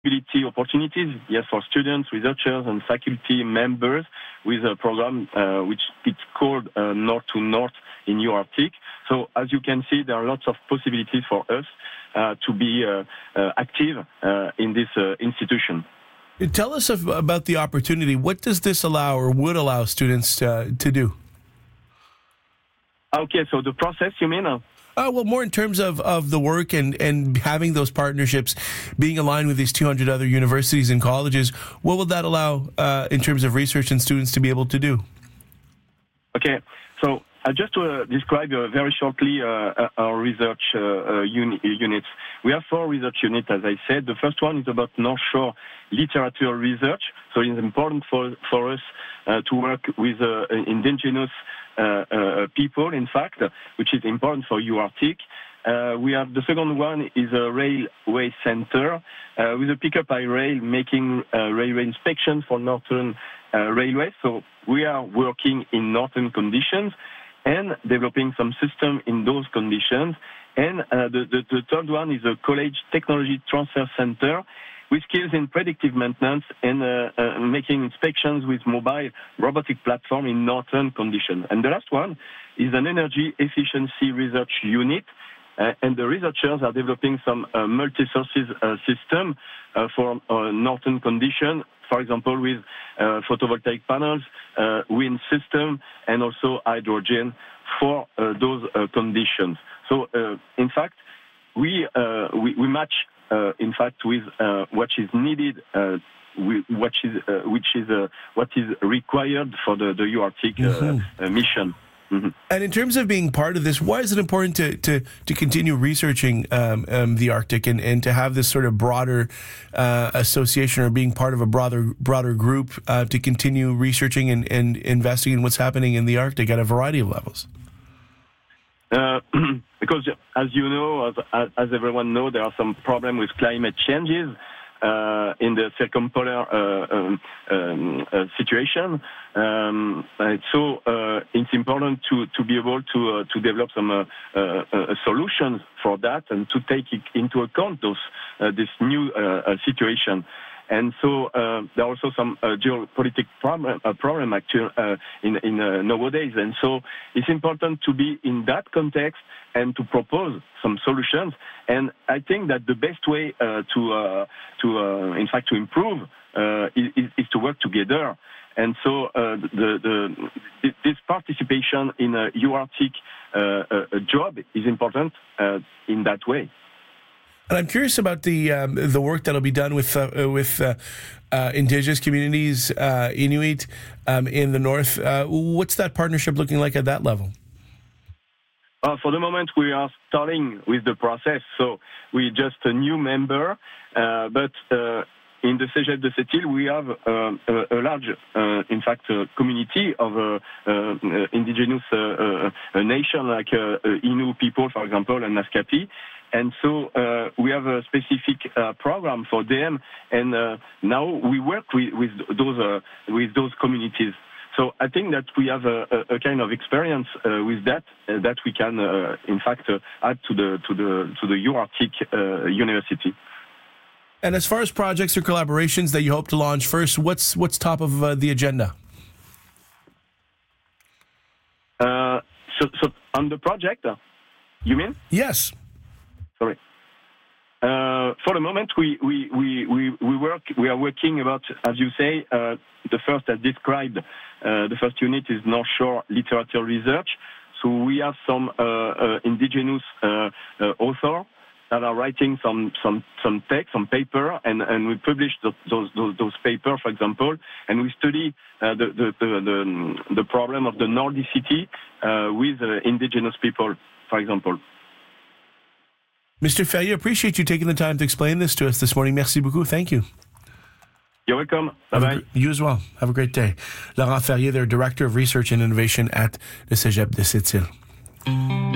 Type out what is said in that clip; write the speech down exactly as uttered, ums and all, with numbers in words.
mobility opportunities, yes, for students, researchers, and faculty members with a program uh, which it's called uh, North to North in EURarctic. So as you can see, there are lots of possibilities for us uh, to be uh, uh, active uh, in this uh, institution. Tell us about the opportunity. What does this allow or would allow students uh, to do? Okay, so the process, you mean? Uh, well, more in terms of, of the work and, and having those partnerships, being aligned with these two hundred other universities and colleges, what will that allow uh, in terms of research and students to be able to do? Okay, so I just uh, describe uh, very shortly uh, our research uh, uh, uni- units. We have four research units, as I said. The first one is about North Shore literature research. So it's important for, for us uh, to work with uh, indigenous uh, uh, people, in fact, which is important for EURarctic. Uh, we have the second one is a railway center uh, with a pickup by rail making uh, railway inspections for northern uh, railways. So we are working in northern conditions and developing some system in those conditions. And uh, the, the, the third one is a college technology transfer center with skills in predictive maintenance and uh, uh, making inspections with mobile robotic platform in northern conditions. And the last one is an energy efficiency research unit. Uh, and the researchers are developing some uh, multi-sources uh, system uh, for uh, northern conditions, for example, with uh, photovoltaic panels, uh, wind system, and also hydrogen for uh, those uh, conditions. So, uh, in fact, we uh, we, we match, uh, in fact, with uh, what is needed, uh, with what is uh, which is uh, what is required for the the EURarctic uh, mm-hmm. uh, mission. Mm-hmm. And in terms of being part of this, why is it important to to, to continue researching um, um, the Arctic and, and to have this sort of broader uh, association or being part of a broader broader group uh, to continue researching and, and investing in what's happening in the Arctic at a variety of levels? Uh, because, as you know, as, as everyone knows, there are some problems with climate changes. Uh, in the circumpolar uh, um, um, uh, situation, um, so uh, it's important to, to be able to uh, to develop some uh, uh, uh, solutions for that and to take it into account those uh, this new uh, uh, situation. And so uh, there are also some uh, geopolitical problem, uh, problem actually uh, in, in uh, nowadays. And so it's important to be in that context and to propose some solutions. And I think that the best way uh, to, uh, to uh, in fact, to improve uh, is, is to work together. And so uh, the, the, this participation in a EURarctic uh, a job is important uh, in that way. And I'm curious about the um, the work that'll be done with uh, with uh, uh, indigenous communities, uh, Inuit um, in the north. Uh, what's that partnership looking like at that level? Uh, for the moment, we are starting with the process. So we're just a new member, uh, but uh, in the Cégep de Sept-Îles, we have uh, a, a large, uh, in fact, uh, community of uh, uh, indigenous uh, uh, nation like uh, uh, Innu people, for example, and Naskapi. And so uh, we have a specific uh, program for them, and uh, now we work with, with those uh, with those communities. So I think that we have a, a, a kind of experience uh, with that uh, that we can, uh, in fact, uh, add to the to the to the EURarctic uh, University. And as far as projects or collaborations that you hope to launch first, what's what's top of uh, the agenda? Uh, so, so on the project, uh, you mean? Yes. Sorry. Uh, for the moment, we, we, we, we, we work. We are working about, as you say, uh, the first as described. Uh, the first unit is North Shore literature research. So we have some uh, uh, indigenous uh, uh, authors that are writing some some some text, some paper, and, and we publish those those those papers, for example, and we study uh, the, the the the the problem of the Nordicity uh, with uh, indigenous people, for example. Mister Ferrier, appreciate you taking the time to explain this to us this morning. Merci beaucoup. Thank you. You're welcome. Bye-bye. You as well. Have a great day. Laurent Ferrier, their Director of Research and Innovation at the Cégep de Sept-Îles.